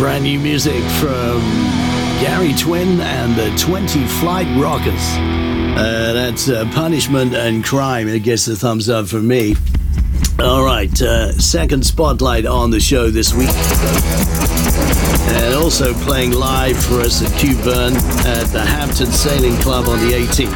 brand new music from Gary Twin and the 20 Flight Rockers. That's Punishment and Crime. It gets a thumbs up from me. All right, second spotlight on the show this week. And also playing live for us at Q Burn at the Hampton Sailing Club on the 18th.